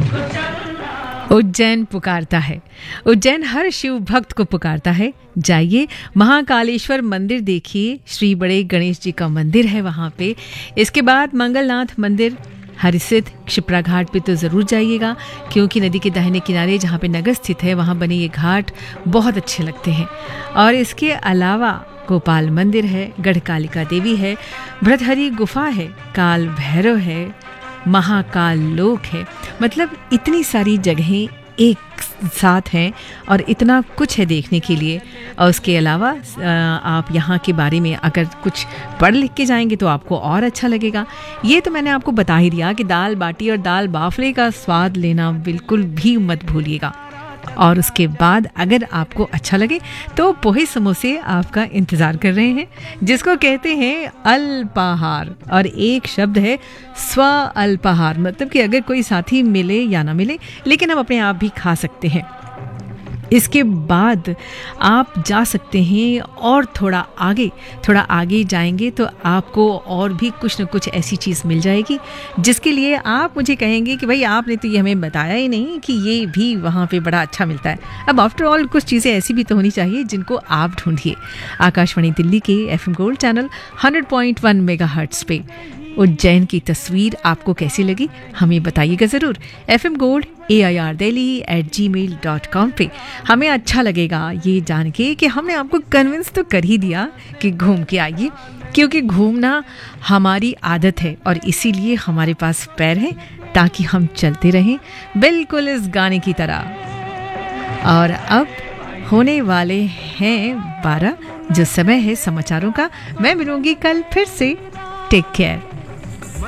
उज्जैन पुकारता है। उज्जैन हर शिव भक्त को पुकारता है। जाइए महाकालेश्वर मंदिर देखिए, श्री बड़े गणेश जी का मंदिर है वहाँ पे। इसके बाद मंगलनाथ मंदिर, हरिसिद्ध, क्षिप्रा घाट पे तो ज़रूर जाइएगा, क्योंकि नदी के दाहिने किनारे जहाँ पे नगर स्थित है वहाँ बने ये घाट बहुत अच्छे लगते हैं। और इसके अलावा गोपाल मंदिर है, गढ़कालिका देवी है, भृतहरि गुफा है, काल भैरव है, महाकाल लोक है। मतलब इतनी सारी जगहें एक साथ हैं और इतना कुछ है देखने के लिए। और उसके अलावा आप यहाँ के बारे में अगर कुछ पढ़ लिख के जाएंगे तो आपको और अच्छा लगेगा। ये तो मैंने आपको बता ही दिया कि दाल बाटी और दाल बाफले का स्वाद लेना बिल्कुल भी मत भूलिएगा। और उसके बाद अगर आपको अच्छा लगे तो पोहे समोसे आपका इंतज़ार कर रहे हैं, जिसको कहते हैं अल्पाहार। और एक शब्द है स्व अल्पाहार, मतलब कि अगर कोई साथी मिले या ना मिले, लेकिन हम अपने आप भी खा सकते हैं। इसके बाद आप जा सकते हैं और थोड़ा आगे जाएंगे तो आपको और भी कुछ न कुछ ऐसी चीज़ मिल जाएगी जिसके लिए आप मुझे कहेंगे कि भाई आपने तो ये हमें बताया ही नहीं कि ये भी वहाँ पे बड़ा अच्छा मिलता है। अब आफ्टर ऑल कुछ चीज़ें ऐसी भी तो होनी चाहिए जिनको आप ढूंढिए। आकाशवाणी दिल्ली के FM गोल्ड चैनल 100.1 मेगाहर्ट्ज़ पे उज्जैन की तस्वीर आपको कैसी लगी हमें बताइएगा ज़रूर। FM गोल्ड AIRDelhi@gmail.com पे हमें अच्छा लगेगा ये जान के कि हमने आपको कन्विंस तो कर ही दिया कि घूम के आइए, क्योंकि घूमना हमारी आदत है और इसीलिए हमारे पास पैर हैं ताकि हम चलते रहें, बिल्कुल इस गाने की तरह। और अब होने वाले हैं 12, जो समय है समाचारों का। मैं मिलूंगी कल फिर से। Take care.